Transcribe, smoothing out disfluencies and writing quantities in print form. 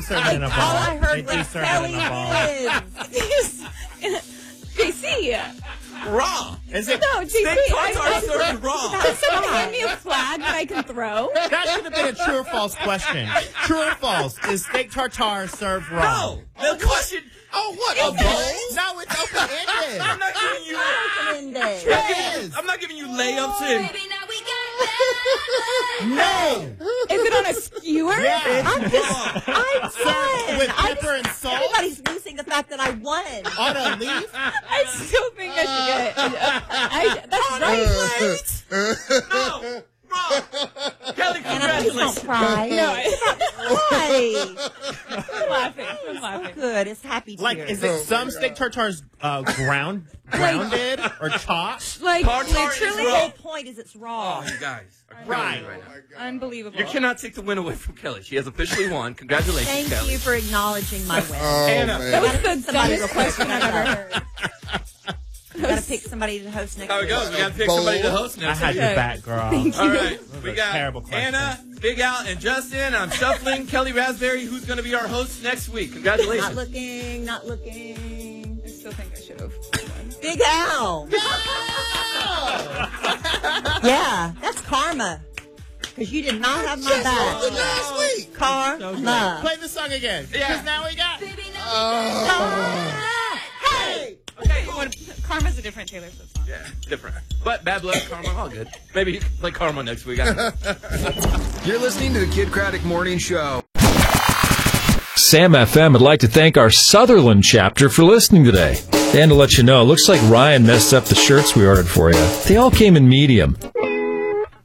them serve it in a ball. All I heard They do was serve it Kelly in a ball. JC. Raw. Is it? No, JC. Steak tartare served raw. Can someone hand me a flag that I can throw? That should have been a true or false question. True or false? Is steak tartare served raw? No. The question. Oh, what? A bowl? No, it's open-ended. I'm not giving you. Yes. I'm not giving you layups in. No. Is it on a skewer? Yeah. I won. With pepper and salt? Everybody's losing the fact that I won. On a leaf? I still think I should get it. That's right. No. Wrong. Kelly, congratulations. Don't cry. No, Why? I'm laughing. I'm laughing. Good. It's happy tears. Like, is it some steak tartare's grounded or chopped? Like, Tartare is literally, The raw. whole point is it's raw. Oh, you guys are Right. killing me right now. unbelievable. You cannot take the win away from Kelly. She has officially won. Congratulations, Thank Kelly. you for acknowledging my win. Anna. That was the Somebody dumbest question I've ever heard. Gotta pick somebody to host next How it week. goes. We got to pick somebody to host I next had week. your back, girl. All right. We got terrible question. Anna, Big Al, and Justin. I'm shuffling Kelly Raspberry, who's going to be our host next week. Congratulations. Not looking. I still think I should have. Big Al. Yeah, that's karma. Because you did not have my back. Last week. Karma. Play the song again. Yeah. Because now we got... Hey! Okay. Karma's a different Taylor Swift song. Yeah, different. But Bad Blood, Karma, all good. Maybe you can play Karma next week. I don't know. You're listening to the Kid Craddock Morning Show. Sam FM would like to thank our Sutherland chapter for listening today. And to let you know, it looks like Ryan messed up the shirts we ordered for you. They all came in medium.